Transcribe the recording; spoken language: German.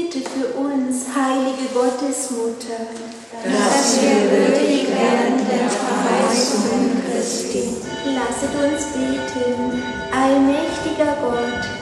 bitte für uns, heilige Gottesmutter, dass wir würdig werden der Verheißungen Christi. lasset uns beten. Allmächtiger Gott,